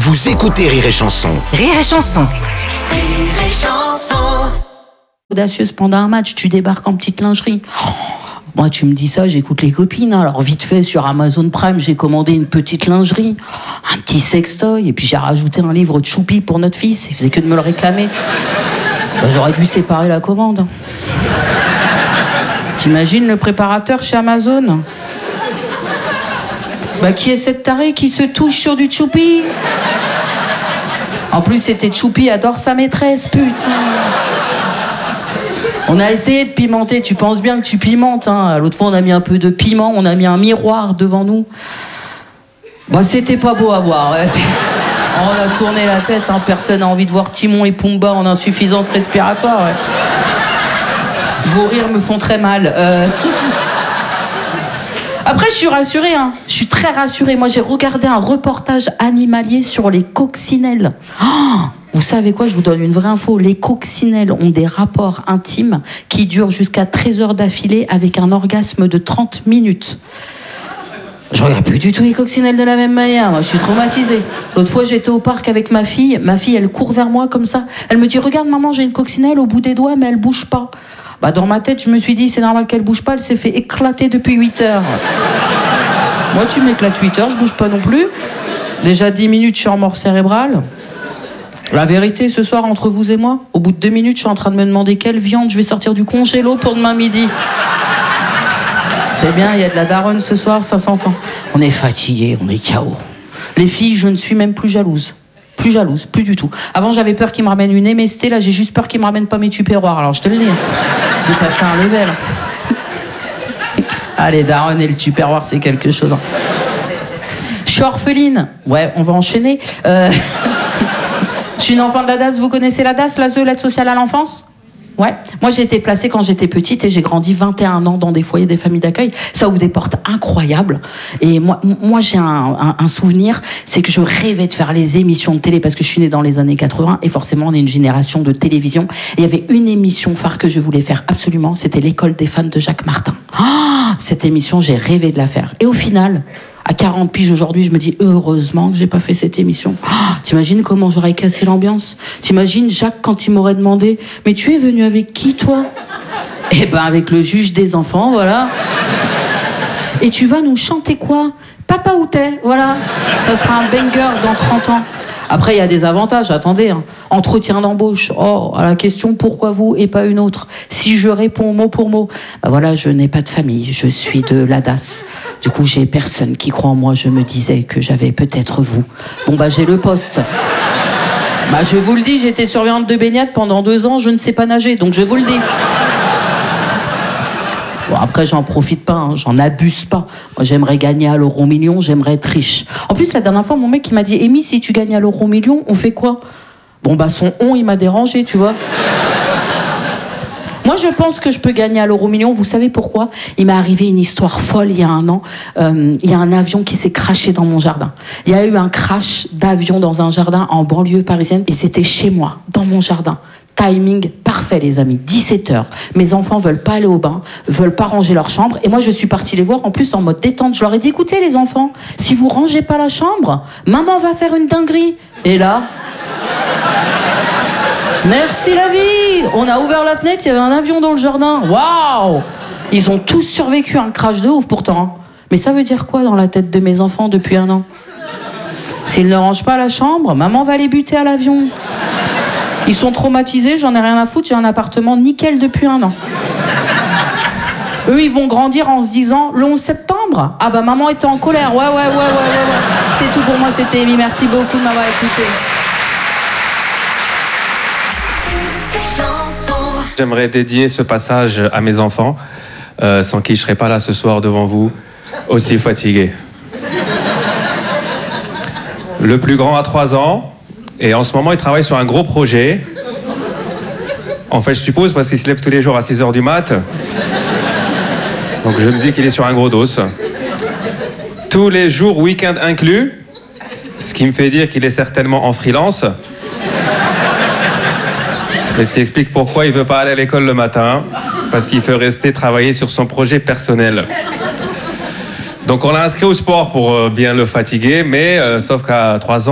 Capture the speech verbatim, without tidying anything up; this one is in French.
Vous écoutez Rire et Chanson. Rire et Chanson. Rire et Chanson. Audacieuse pendant un match, tu débarques en petite lingerie. Oh, moi, tu me dis ça, j'écoute les copines. Hein. Alors, vite fait, sur Amazon Prime, j'ai commandé une petite lingerie, un petit sextoy, et puis j'ai rajouté un livre de Choupi pour notre fils. Il faisait que de me le réclamer. Ben, j'aurais dû séparer la commande. T'imagines le préparateur chez Amazon? Bah, qui est cette tarée qui se touche sur du Choupi? En plus, c'était Choupi adore sa maîtresse, putain. On a essayé de pimenter, tu penses bien que tu pimentes, hein. L'autre fois, on a mis un peu de piment, on a mis un miroir devant nous. Bah, c'était pas beau à voir. Ouais. On a tourné la tête, hein. Personne n'a envie de voir Timon et Pumba en insuffisance respiratoire. Ouais. Vos rires me font très mal. Euh... Après, je suis rassurée, hein. Je suis très rassurée. Moi, j'ai regardé un reportage animalier sur les coccinelles. Oh, vous savez quoi? Je vous donne une vraie info. Les coccinelles ont des rapports intimes qui durent jusqu'à treize heures d'affilée avec un orgasme de trente minutes. Je regarde plus du tout les coccinelles de la même manière. Moi, je suis traumatisée. L'autre fois, j'étais au parc avec ma fille. Ma fille, elle court vers moi comme ça. Elle me dit, regarde maman, j'ai une coccinelle au bout des doigts, mais elle bouge pas. Bah, dans ma tête, je me suis dit, c'est normal qu'elle bouge pas, elle s'est fait éclater depuis huit heures. Moi, tu m'éclates huit heures, je bouge pas non plus. Déjà dix minutes, je suis en mort cérébrale. La vérité, ce soir, entre vous et moi, au bout de deux minutes, je suis en train de me demander quelle viande je vais sortir du congélo pour demain midi. C'est bien, il y a de la daronne ce soir, ça s'entend. On est fatigués, on est K O. Les filles, je ne suis même plus jalouse. Plus jalouse, plus du tout. Avant, j'avais peur qu'ils me ramènent une M S T, là, j'ai juste peur qu'ils me ramènent pas mes tupperwares. Alors, je te le dis, j'ai passé un level. Allez, daronne et le tupperware, c'est quelque chose. Hein. Je suis orpheline. Ouais, on va enchaîner. Euh... Je suis une enfant de la D A S. Vous connaissez la D A S, l'A S E, l'aide sociale à l'enfance? Ouais. Moi, j'ai été placée quand j'étais petite et j'ai grandi vingt et un ans dans des foyers, des familles d'accueil. Ça ouvre des portes incroyables. Et moi, moi j'ai un, un, un souvenir, c'est que je rêvais de faire les émissions de télé parce que je suis née dans les années quatre-vingts et forcément, on est une génération de télévision. Et il y avait une émission phare que je voulais faire absolument, c'était l'école des fans de Jacques Martin. Oh, cette émission, j'ai rêvé de la faire. Et au final, à quarante piges aujourd'hui, je me dis heureusement que j'ai pas fait cette émission. Oh, t'imagines comment j'aurais cassé l'ambiance? T'imagines Jacques quand il m'aurait demandé « Mais tu es venu avec qui, toi ?» Eh ben avec le juge des enfants, voilà. « Et tu vas nous chanter quoi? Papa où t'es ?» Voilà. Ça sera un banger dans trente ans. Après, il y a des avantages, attendez. Hein. Entretien d'embauche. Oh, à la question « Pourquoi vous ?» et pas une autre. Si je réponds mot pour mot, ben voilà, je n'ai pas de famille, je suis de la D A S. Du coup, j'ai personne qui croit en moi. Je me disais que j'avais peut-être vous. Bon, bah, j'ai le poste. Bah, je vous le dis, j'étais surveillante de baignade pendant deux ans, je ne sais pas nager, donc je vous le dis. Bon, après, j'en profite pas, hein, j'en abuse pas. Moi, j'aimerais gagner à l'euro million, j'aimerais être riche. En plus, la dernière fois, mon mec, il m'a dit, Amy, si tu gagnes à l'euro million, on fait quoi? Bon, bah, son on, il m'a dérangé, tu vois. Moi, je pense que je peux gagner à l'euro million. Vous savez pourquoi? Il m'est arrivé une histoire folle il y a un an. Euh, il y a un avion qui s'est crashé dans mon jardin. Il y a eu un crash d'avion dans un jardin en banlieue parisienne. Et c'était chez moi, dans mon jardin. Timing parfait, les amis. dix-sept heures. Mes enfants veulent pas aller au bain, veulent pas ranger leur chambre. Et moi, je suis partie les voir en plus en mode détente. Je leur ai dit, écoutez, les enfants, si vous rangez pas la chambre, maman va faire une dinguerie. Et là... Merci la vie! On a ouvert la fenêtre, il y avait un avion dans le jardin. Waouh! Ils ont tous survécu à un crash de ouf pourtant. Mais ça veut dire quoi dans la tête de mes enfants depuis un an? S'ils ne rangent pas la chambre, maman va les buter à l'avion. Ils sont traumatisés, j'en ai rien à foutre, j'ai un appartement nickel depuis un an. Eux, ils vont grandir en se disant, le onze septembre? Ah bah maman était en colère, ouais, ouais, ouais, ouais, ouais, ouais. C'est tout pour moi, c'était Amy, merci beaucoup de m'avoir écouté. J'aimerais dédier ce passage à mes enfants, euh, sans qui je ne serais pas là ce soir devant vous, aussi fatigué. Le plus grand a trois ans, et en ce moment il travaille sur un gros projet. En fait, je suppose, parce qu'il se lève tous les jours à six heures du mat. Donc je me dis qu'il est sur un gros dos. Tous les jours, week-end inclus, ce qui me fait dire qu'il est certainement en freelance. Mais ce qui explique pourquoi il ne veut pas aller à l'école le matin, parce qu'il veut rester travailler sur son projet personnel. Donc on l'a inscrit au sport pour bien le fatiguer, mais euh, sauf qu'à trois ans,